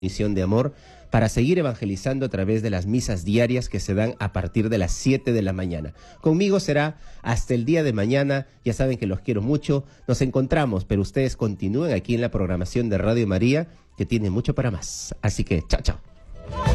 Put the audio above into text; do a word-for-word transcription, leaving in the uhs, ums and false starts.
misión de amor para seguir evangelizando a través de las misas diarias que se dan a partir de las siete de la mañana. Conmigo será hasta el día de mañana. Ya saben que los quiero mucho. Nos encontramos, pero ustedes continúen aquí en la programación de Radio María, que tiene mucho para más. Así que, chao, chao.